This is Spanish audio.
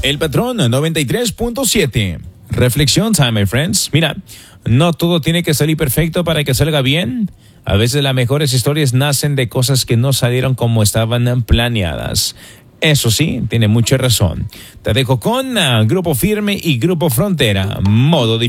El Patrón 93.7. Reflexión time, my friends. Mira, no todo tiene que salir perfecto para que salga bien. A veces las mejores historias nacen de cosas que no salieron como estaban planeadas. Eso sí, tiene mucha razón. Te dejo con Grupo Firme y Grupo Frontera. Modo difícil.